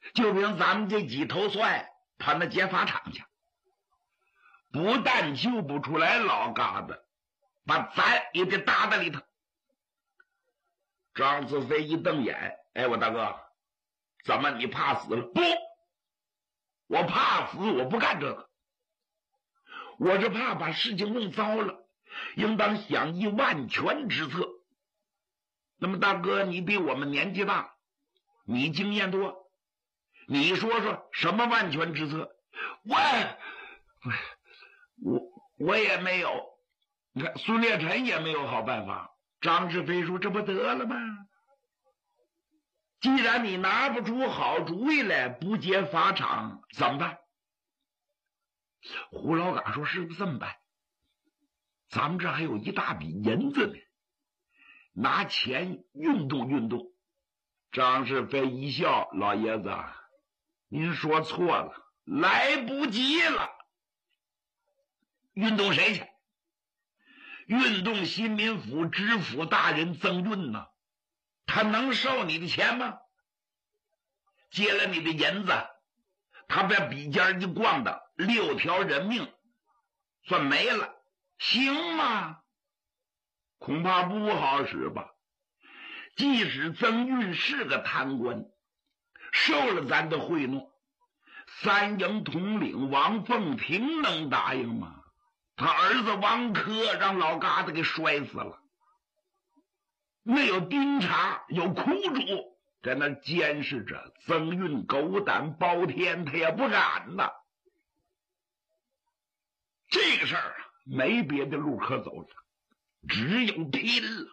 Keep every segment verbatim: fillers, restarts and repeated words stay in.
就凭咱们这几头蒜跑那劫法场去，不但救不出来老嘎子，把咱也得打在里头。张子飞一瞪眼，哎，我大哥，怎么你怕死了？不，我怕死，我不干这个，我是怕把事情弄糟了，应当想一万全之策。那么大哥，你比我们年纪大，你经验多，你说说什么万全之策？我我我也没有，你看孙烈臣也没有好办法。张志飞说：“这不得了吗？既然你拿不出好主意来，不劫法场，怎么办？”胡老嘎说：“是不是这么办？咱们这还有一大笔银子呢，拿钱运动运动。”张志飞一笑：“老爷子，您说错了，来不及了。运动谁去？运动新民府知府大人曾运呢？他能收你的钱吗？借了你的银子，他把笔尖一逛的，六条人命算没了，行吗？恐怕不好使吧。即使曾运是个贪官，受了咱的贿赂，三营统领王凤亭能答应吗？他儿子王珂让老嘎子给摔死了，那有丁察有苦主在那监视着，曾运狗胆包天，他也不敢呐。这个事儿啊，没别的路可走了，只有拼了。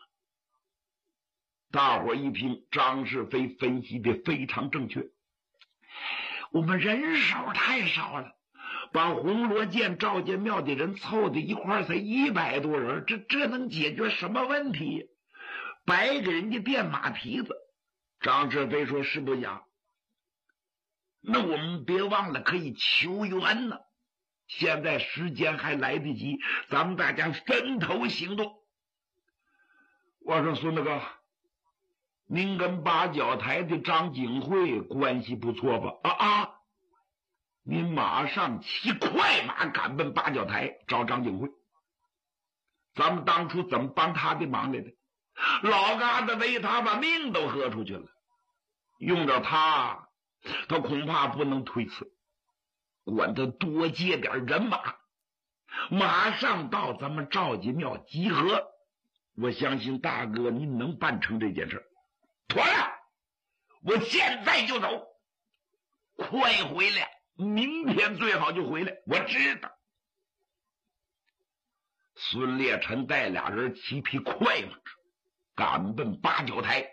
大伙一听，张世飞分析的非常正确，我们人手太少了，把红罗涧赵家庙的人凑在一块儿才一百多人，这这能解决什么问题？白给人家垫马蹄子。张志飞说：“是不假，那我们别忘了可以求援呢。现在时间还来得及，咱们大家分头行动。”我说：“孙大哥，您跟八角台的张景惠关系不错吧？”啊啊！您马上骑快马赶奔八角台找张景惠。咱们当初怎么帮他的忙来的？老嘎子为他把命都喝出去了，用着他，他恐怕不能推辞。管他多接点人马，马上到咱们赵家庙集合。我相信大哥您能办成这件事。妥了，我现在就走，快回来，明天最好就回来。我知道。孙烈臣带俩人骑匹快马赶奔八角台。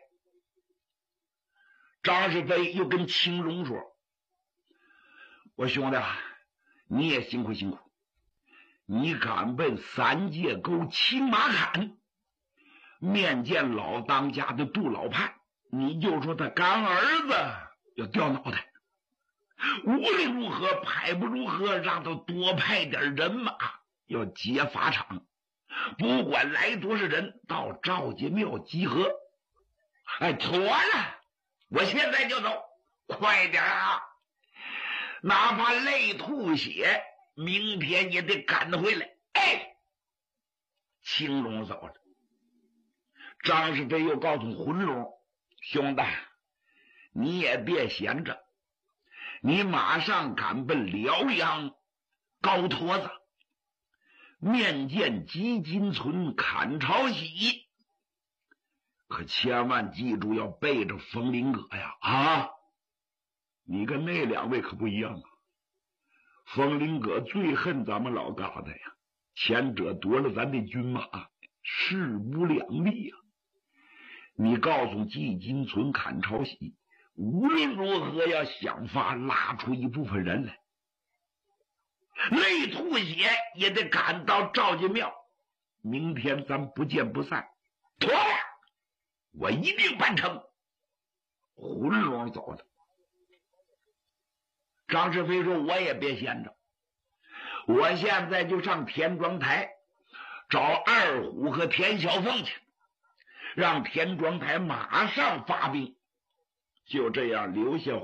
张世飞又跟青龙说：“我兄弟啊，你也辛苦辛苦，你赶奔三界沟青马坎，面见老当家的杜老判，你就说他干儿子要掉脑袋，无论如何派不如何，让他多派点人马，要劫法场，不管来多少人，到赵家庙集合。”哎，妥了，我现在就走，快点啊！哪怕累吐血，明天也得赶回来。哎，青龙走了。张世飞又告诉浑龙：“兄弟，你也别闲着，你马上赶奔辽阳高坨子，面见吉金村砍朝喜，可千万记住要背着冯林阁呀！啊，你跟那两位可不一样啊。冯林阁最恨咱们老嘎子呀，前者夺了咱的军马，势无两立呀。你告诉季金存、砍朝喜，无论如何要想法拉出一部分人来，累吐血也得赶到赵家庙，明天咱不见不散。妥了，我一定办成。”浑龙走了。张世飞说：“我也别闲着，我现在就上田庄台找二虎和田小凤去，让田庄台马上发兵，就这样留下